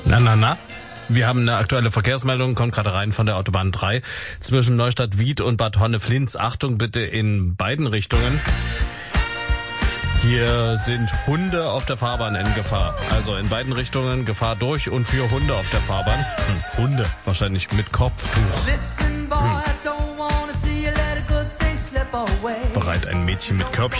Na. Wir haben eine aktuelle Verkehrsmeldung, kommt gerade rein von der Autobahn 3 zwischen Neustadt-Wied und Bad Honneflinz. Achtung bitte in beiden Richtungen. Hier sind Hunde auf der Fahrbahn in Gefahr. Also in beiden Richtungen Gefahr durch und für Hunde auf der Fahrbahn. Hunde, wahrscheinlich mit Kopftuch. Bereit, ein Mädchen mit Körbchen.